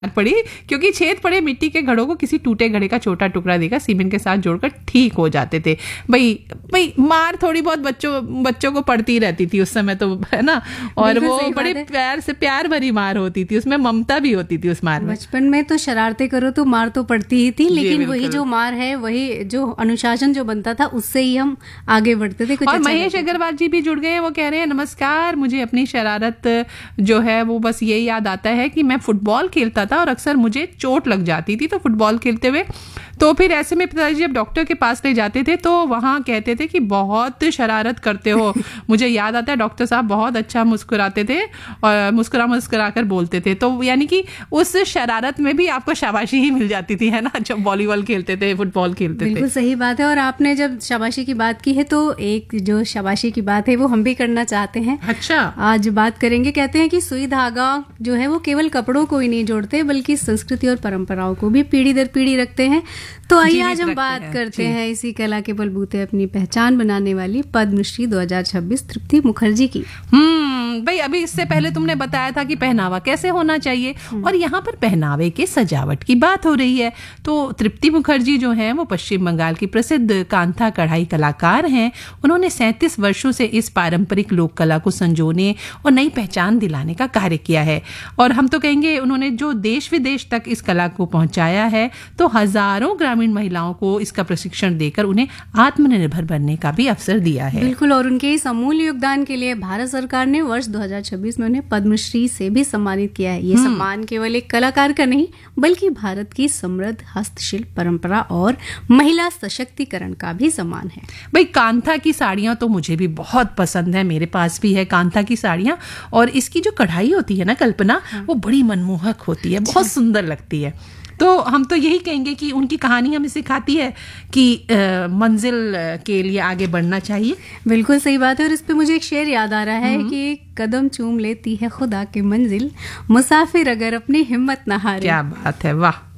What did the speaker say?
पड़ी, क्योंकि छेद पड़े मिट्टी के घड़ों को किसी टूटे घड़े का छोटा टुकड़ा देकर सीमेंट के साथ जोड़कर ठीक हो जाते थे। भाई मार थोड़ी बहुत बच्चों को पड़ती रहती थी उस समय तो, है ना, और वो बड़े प्यार भरी मार होती थी, उसमें ममता भी होती थी उस मार में। बचपन में तो शरारतें करो तो मार तो पड़ती ही थी, लेकिन वही जो मार है, वही जो अनुशासन जो बनता था, उससे ही हम आगे बढ़ते थे। और महेश अग्रवाल जी भी जुड़ गए हैं, वो कह रहे हैं नमस्कार, मुझे अपनी शरारत जो है वो बस ये याद आता है कि मैं फुटबॉल खेलता था और अक्सर मुझे चोट लग जाती थी तो फुटबॉल खेलते हुए, तो फिर ऐसे में पिताजी जब डॉक्टर के पास ले जाते थे तो वहाँ कहते थे कि बहुत शरारत करते हो। मुझे याद आता है डॉक्टर साहब बहुत अच्छा मुस्कुराते थे और मुस्कुरा कर बोलते थे, तो यानी कि उस शरारत में भी आपको शाबाशी ही मिल जाती थी, है ना, जब वॉलीबॉल खेलते थे, फुटबॉल खेलते थे। बिल्कुल सही बात है। और आपने जब शाबाशी की बात की है तो एक जो शाबाशी की बात है वो हम भी करना चाहते हैं। अच्छा, आज बात करेंगे। कहते हैं कि सुई धागा जो है वो केवल कपड़ों को ही नहीं जोड़ते, बल्कि संस्कृति और परंपराओं को भी पीढ़ी दर पीढ़ी रखते हैं। तो आइए आज हम बात करते हैं इसी कला के बलबूते अपनी पहचान बनाने वाली पद्मश्री 2026 तृप्ति मुखर्जी की। भाई अभी इससे पहले तुमने बताया था कि पहनावा कैसे होना चाहिए, और यहाँ पर पहनावे के सजावट की बात हो रही है। तो तृप्ति मुखर्जी जो है वो पश्चिम बंगाल की प्रसिद्ध कांथा कढ़ाई कलाकार हैं। उन्होंने 37 वर्षों से इस पारंपरिक लोक कला को संजोने और नई पहचान दिलाने का कार्य किया है, और हम तो कहेंगे उन्होंने जो देश विदेश तक इस कला को पहुंचाया है, तो हजारों ग्रामीण महिलाओं को इसका प्रशिक्षण देकर उन्हें आत्मनिर्भर बनने का भी अवसर दिया है। बिल्कुल, और उनके इस अमूल्य योगदान के लिए भारत सरकार ने वर्ष 2026 में उन्हें पद्मश्री से भी सम्मानित किया है। ये सम्मान केवल एक कलाकार का नहीं, बल्कि भारत की समृद्ध हस्तशिल्प परंपरा और महिला सशक्तिकरण का भी सम्मान है। भाई कांथा की साड़ियां तो मुझे भी बहुत पसंद है, मेरे पास भी है कांथा की साड़ियां, और इसकी जो कढ़ाई होती है ना कल्पना, वो बड़ी मनमोहक होती है, बहुत सुंदर लगती है। तो हम तो यही कहेंगे कि उनकी कहानी हमें सिखाती है कि मंजिल के लिए आगे बढ़ना चाहिए। बिल्कुल सही बात है। और इस पे मुझे एक शेर याद आ रहा है कि कदम चूम लेती है खुदा की मंजिल, मुसाफिर अगर अपनी हिम्मत न हारे। क्या बात है, वाह।